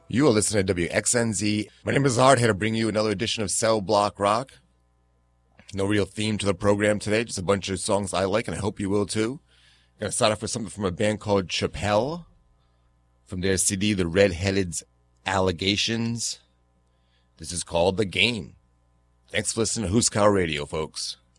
You are listening to WXNZ. My name is Art, here to bring you another edition of Cell Block Rock. No real theme to the program today, just a bunch of songs I like, and I hope you will too. I'm going to start off with something from a band called Chappelle, from their CD, The Redheaded Allegations. This is called The Game. Thanks for listening to Huskar Radio, folks.